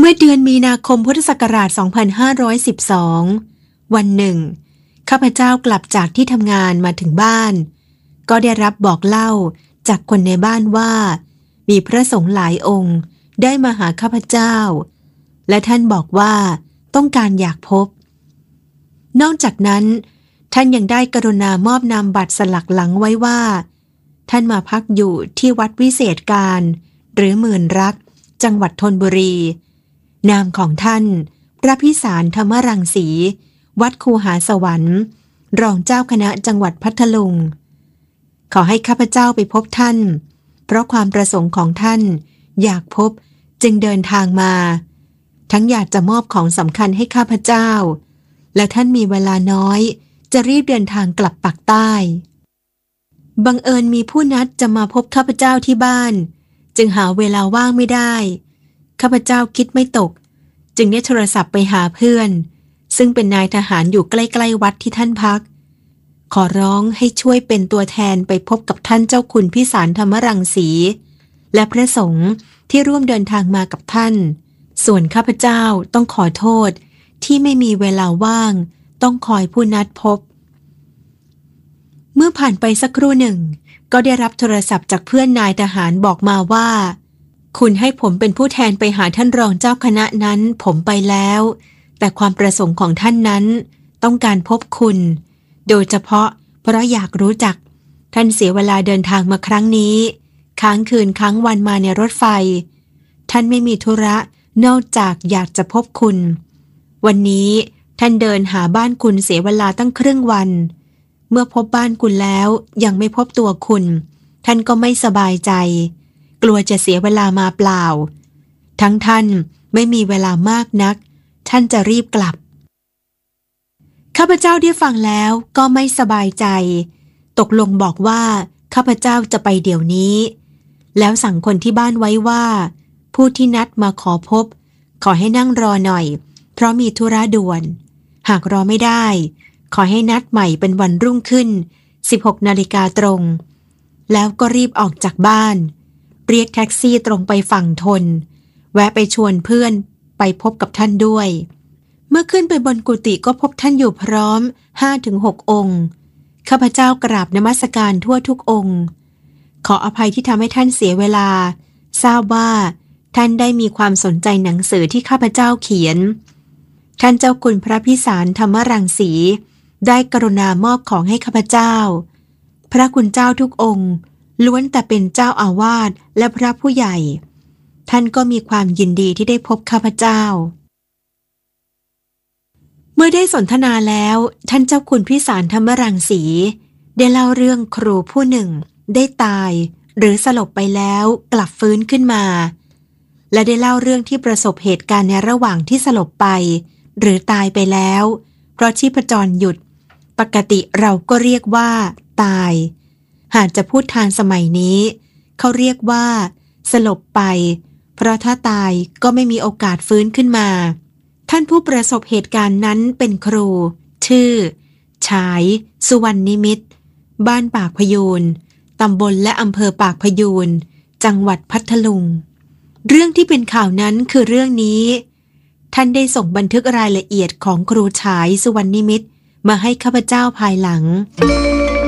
มื่อเดือนมีนาคมพุทธศักราช 2512 วันหนึ่งข้าพเจ้ากลับจากที่ทำงานมาถึงบ้านก็ได้รับบอกเล่าจากคนในบ้านว่ามีพระสงฆ์หลายองค์ได้มาหาข้าพเจ้าและท่านบอกว่าต้องการอยากพบนอกจากนั้นท่านยังได้กรุณามอบนามบัตรสลักหลังไว้ว่าท่านมาพักอยู่ที่วัดวิเศษการหรือหมื่นรักจังหวัดธนบุรีนามของท่านพระพิสารธรรมรังสีวัดคูหาสวรรค์รองเจ้าคณะจังหวัดพัทลุงขอให้ข้าพเจ้าไปพบท่านเพราะความประสงค์ของท่านอยากพบจึงเดินทางมาทั้งอยากจะมอบของสำคัญให้ข้าพเจ้าและท่านมีเวลาน้อยจะรีบเดินทางกลับปักใต้บังเอิญมีผู้นัดจะมาพบข้าพเจ้าที่บ้านจึงหาเวลาว่างไม่ได้ข้าพเจ้าคิดไม่ตกจึงได้โทรศัพท์ไปหาเพื่อนซึ่งเป็นนายทหารอยู่ใกล้ๆวัดที่ท่านพักขอร้องให้ช่วยเป็นตัวแทนไปพบกับท่านเจ้าคุณพิสารธรรมรังสีและพระสงฆ์ที่ร่วมเดินทางมากับท่านส่วนข้าพเจ้าต้องขอโทษที่ไม่มีเวลาว่างต้องคอยผู้นัดพบเมื่อผ่านไปสักครู่หนึ่งก็ได้รับโทรศัพท์จากเพื่อนนายทหารบอกมาว่าคุณให้ผมเป็นผู้แทนไปหาท่านรองเจ้าคณะนั้นผมไปแล้วแต่ความประสงค์ของท่านนั้นต้องการพบคุณโดยเฉพาะเพราะอยากรู้จักท่านเสียเวลาเดินทางมาครั้งนี้ค้างคืนค้างวันมาในรถไฟท่านไม่มีธุระนอกจากอยากจะพบคุณวันนี้ท่านเดินหาบ้านคุณเสียเวลาตั้งครึ่งวันเมื่อพบบ้านคุณแล้วยังไม่พบตัวคุณท่านก็ไม่สบายใจกลัวจะเสียเวลามาเปล่าทั้งท่านไม่มีเวลามากนักท่านจะรีบกลับข้าพเจ้าได้ฟังแล้วก็ไม่สบายใจตกลงบอกว่าข้าพเจ้าจะไปเดี๋ยวนี้แล้วสั่งคนที่บ้านไว้ว่าผู้ที่นัดมาขอพบขอให้นั่งรอหน่อยเพราะมีธุระด่วนหากรอไม่ได้ขอให้นัดใหม่เป็นวันรุ่งขึ้น 16 นาฬิกาตรงแล้วก็รีบออกจากบ้านเรียกแท็กซี่ตรงไปฝั่งทนแวะไปชวนเพื่อนไปพบกับท่านด้วยเมื่อขึ้นไปบนกุฏิก็พบท่านอยู่พร้อม 5-6 องค์ข้าพเจ้ากราบนมัสการทั่วทุกองค์ขออภัยที่ทำให้ท่านเสียเวลาทราบว่าท่านได้มีความสนใจหนังสือที่ข้าพเจ้าเขียนท่านเจ้าคุณพระพิสารธรรมรังสีได้กรุณามอบของให้ข้าพเจ้าพระคุณเจ้าทุกองค์ล้วนแต่เป็นเจ้าอาวาสและพระผู้ใหญ่ท่านก็มีความยินดีที่ได้พบข้าพเจ้าเมื่อได้สนทนาแล้วท่านเจ้าคุณพิสารธรรมรังสีได้เล่าเรื่องครูผู้หนึ่งได้ตายหรือสลบไปแล้วกลับฟื้นขึ้นมาและได้เล่าเรื่องที่ประสบเหตุการณ์ในระหว่างที่สลบไปหรือตายไปแล้วเพราะชีพจรหยุดปกติเราก็เรียกว่าตายหากจะพูดทางสมัยนี้เขาเรียกว่าสลบไปเพราะถ้าตายก็ไม่มีโอกาสฟื้นขึ้นมาท่านผู้ประสบเหตุการณ์นั้นเป็นครูชื่อฉายสุวรรณนิมิตรบ้านปากพยูนตำบลและอำเภอปากพยูนจังหวัดพัทลุงเรื่องที่เป็นข่าวนั้นคือเรื่องนี้ท่านได้ส่งบันทึกรายละเอียดของครูฉายสุวรรณนิมิตรมาให้ข้าพเจ้าภายหลัง